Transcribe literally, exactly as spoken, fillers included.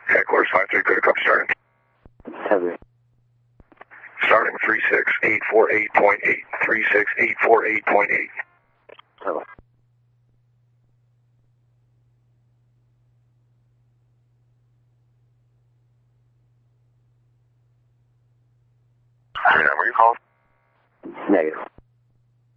Headquarters five three, clear to copy starting. Heavy. Starting three six eight four eight point eight. three six eight four eight point eight. Heavy. Your number you called? Negative.